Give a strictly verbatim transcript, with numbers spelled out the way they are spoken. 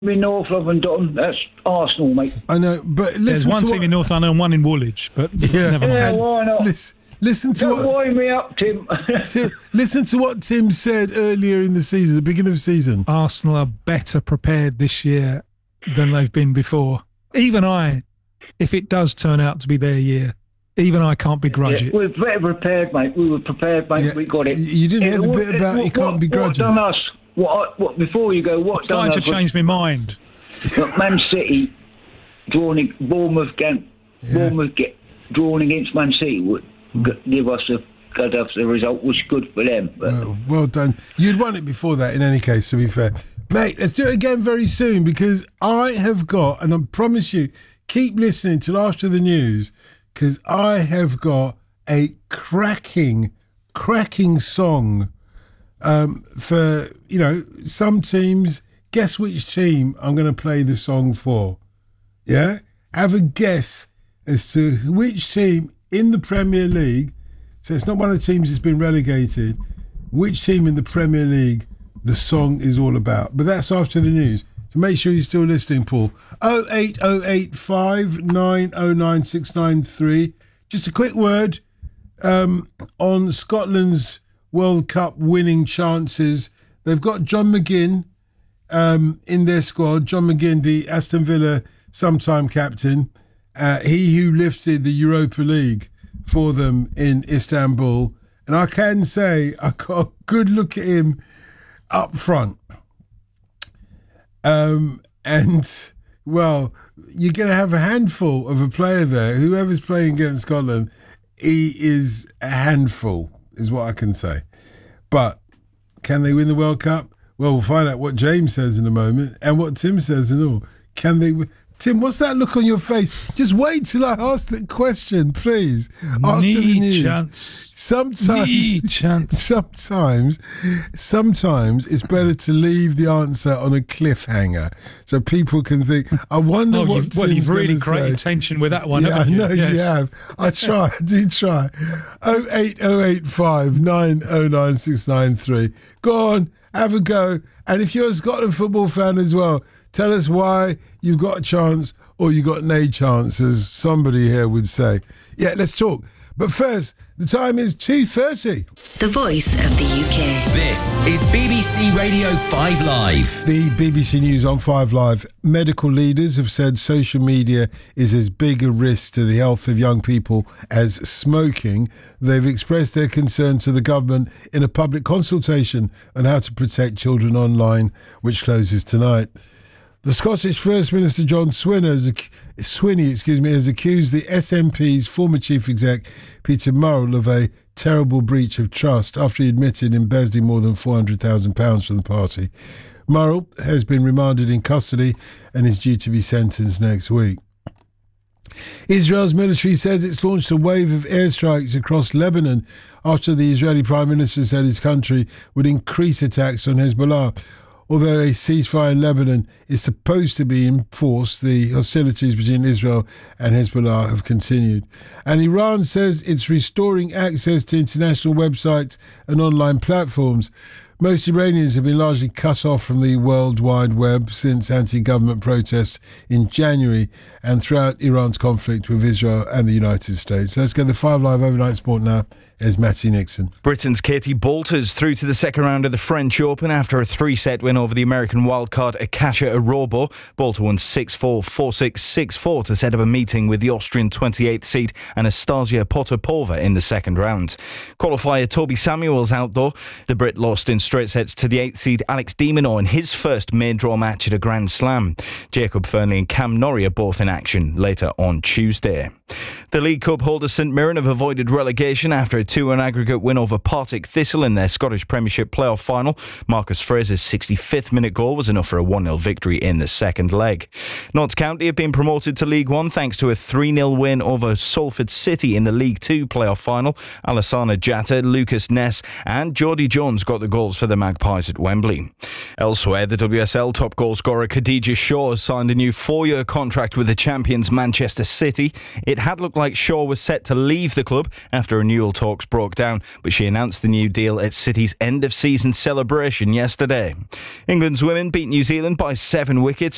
in North London, that's Arsenal, mate. I know, but listen There's one to team what, in North London and one in Woolwich, but yeah, never mind. Yeah, why not? Listen, listen to Don't what wind me up, Tim. Tim, listen to what Tim said earlier in the season, the beginning of the season. Arsenal are better prepared this year than they've been before. Even I, if it does turn out to be their year, even I can't begrudge Yeah, it. we're better prepared, mate. We were prepared, mate. Yeah, we got it. you didn't It hear the wa- bit it- about what, you can't what, begrudge what it. done us? What, what, before you go, what I'm starting done to us? change my mind. But Man City drawing Bournemouth, get, Yeah. Bournemouth get drawn against Man City would g- give us a give us the result was good for them. But Well, well done. You'd won it before that, in any case, to be fair. Mate, let's do it again very soon, because I have got, and I promise you, keep listening till after the news, because I have got a cracking, cracking song um, for, you know, some teams. Guess which team I'm going to play the song for. Yeah? Have a guess as to which team in the Premier League, so it's not one of the teams that's been relegated, which team in the Premier League the song is all about. But that's after the news. So make sure you're still listening, Paul. oh eight oh eight five nine oh nine six nine three. Just a quick word um, on Scotland's World Cup winning chances. They've got John McGinn um, in their squad. John McGinn, the Aston Villa sometime captain. Uh, he who lifted the Europa League for them in Istanbul. And I can say I got a good look at him up front. Um, and, well, you're going to have a handful of a player there. Whoever's playing against Scotland, he is a handful, is what I can say. But can they win the World Cup? Well, we'll find out what James says in a moment and what Tim says and all. Can they win? Tim, what's that look on your face? Just wait till I ask the question, please. After Knee the news. chance. Sometimes, Knee chance. sometimes, sometimes it's better to leave the answer on a cliffhanger so people can think, I wonder Oh, what you've, well, Tim's you've really going to created say. tension with that one, Yeah, I haven't you? know Yes. you have. I try, I do try. oh eight oh eight five nine oh nine six nine three. Go on, have a go. And if you're a Scotland football fan as well, tell us why you've got a chance or you got no chance, as somebody here would say. Yeah, let's talk. But first, the time is two thirty. The voice of the U K. This is B B C Radio five Live. The B B C News on five Live. Medical leaders have said social media is as big a risk to the health of young people as smoking. They've expressed their concern to the government in a public consultation on how to protect children online, which closes tonight. The Scottish First Minister John Swinney has, Swinney, excuse me, has accused the S N P's former chief exec Peter Murrell of a terrible breach of trust after he admitted embezzling more than four hundred thousand pounds from the party. Murrell has been remanded in custody and is due to be sentenced next week. Israel's military says it's launched a wave of airstrikes across Lebanon after the Israeli Prime Minister said his country would increase attacks on Hezbollah. Although a ceasefire in Lebanon is supposed to be enforced, the hostilities between Israel and Hezbollah have continued. And Iran says it's restoring access to international websites and online platforms. Most Iranians have been largely cut off from the World Wide Web since anti-government protests in January and throughout Iran's conflict with Israel and the United States. Let's get the five Live Overnight Sport now. Here's Matty Nixon. Britain's Katie Bolters through to the second round of the French Open after a three-set win over the American wildcard Akacia Arobo. Bolter won six four, four six, six four to set up a meeting with the Austrian twenty-eighth seed Anastasia Potapova in the second round. Qualifier Toby Samuel's out though. The Brit lost in straight sets to the eighth seed Alex de Minaur in his first main draw match at a Grand Slam. Jacob Fernley and Cam Norrie are both in action later on Tuesday. The League Cup holders St Mirren have avoided relegation after a two one aggregate win over Partick Thistle in their Scottish Premiership playoff final. Marcus Fraser's sixty-fifth minute goal was enough for a one nil victory in the second leg. Notts County have been promoted to League One thanks to a three nil win over Salford City in the League Two playoff final. Alassana Jatta, Lucas Ness and Jody Jones got the goals for the Magpies at Wembley. Elsewhere, the W S L top goal scorer Khadija Shaw has signed a new four-year contract with the champions Manchester City. It had looked like Shaw was set to leave the club after renewal talks broke down, but she announced the new deal at City's end-of-season celebration yesterday. England's women beat New Zealand by seven wickets